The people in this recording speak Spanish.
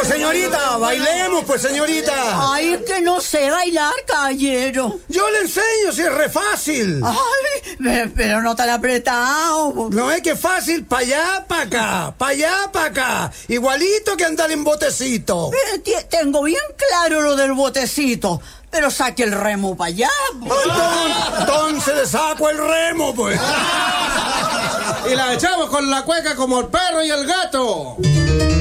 Pues señorita, bailemos, pues señorita. Ay, es que no sé bailar, caballero. Yo le enseño, si es re fácil. Ay, pero no tan apretado. No es que es fácil, pa' allá, pa' acá, pa' allá, pa' acá. Igualito que andar en botecito. Tengo bien claro lo del botecito, pero saque el remo para allá. Entonces le saco el remo, pues. Y la echamos con la cueca como el perro y el gato.